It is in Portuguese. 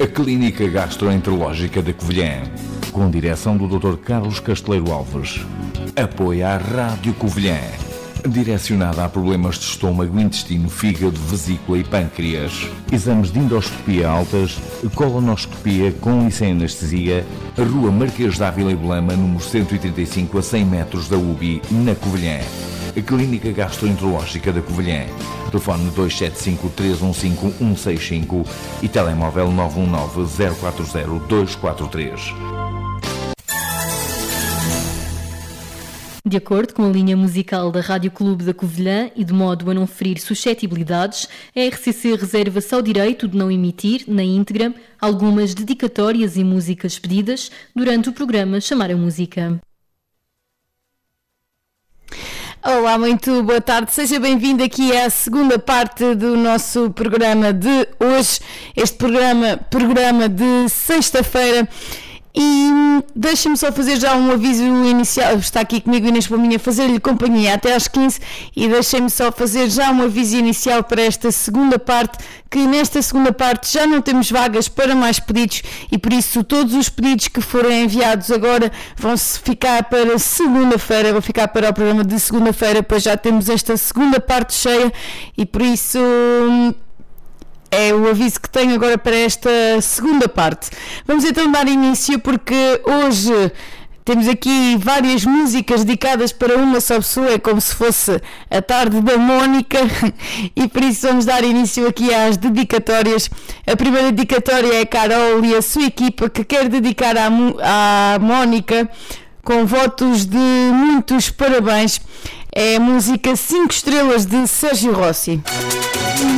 a Clínica Gastroenterológica da Covilhã, com direção do Dr. Carlos Casteleiro Alves. Apoia a Rádio Covilhã, direcionada a problemas de estômago, intestino, fígado, vesícula e pâncreas. Exames de endoscopia altas, colonoscopia com e sem anestesia. Rua Marquês de Ávila e Belema, número 135, a 100 metros da UBI, na Covilhã. A Clínica Gastroenterológica da Covilhã. Telefone 275-315-165 e telemóvel 919-040-243. De acordo com a linha musical da Rádio Clube da Covilhã e de modo a não ferir suscetibilidades, a RCC reserva-se ao direito de não emitir, na íntegra, algumas dedicatórias e músicas pedidas durante o programa Chamar a Música. Olá, muito boa tarde. Seja bem-vindo aqui à segunda parte do nosso programa de hoje. Este programa de sexta-feira. E deixa-me só fazer já um aviso inicial. Está aqui comigo Inês Palminha, fazer-lhe companhia até às 15, e deixem-me só fazer já um aviso inicial para esta segunda parte, que nesta segunda parte já não temos vagas para mais pedidos e por isso todos os pedidos que forem enviados agora vão-se ficar para segunda-feira, vão ficar para o programa de segunda-feira, pois já temos esta segunda parte cheia e por isso... é o aviso que tenho agora para esta segunda parte. Vamos então dar início, porque hoje temos aqui várias músicas dedicadas para uma só pessoa, é como se fosse a tarde da Mónica, e por isso vamos dar início aqui às dedicatórias. A primeira dedicatória é a Carol e a sua equipa, que quer dedicar à Mónica, com votos de muitos parabéns. É a música 5 Estrelas de Sérgio Rossi.